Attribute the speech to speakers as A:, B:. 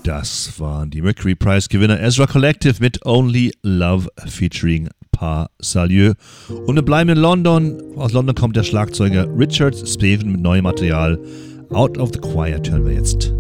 A: Das waren die Mercury Prize-Gewinner Ezra Collective mit Only Love featuring Pas Salieu. Und wir bleiben in London. Aus London kommt der Schlagzeuger Richard Spaven mit neuem Material. Out of the Choir hören wir jetzt.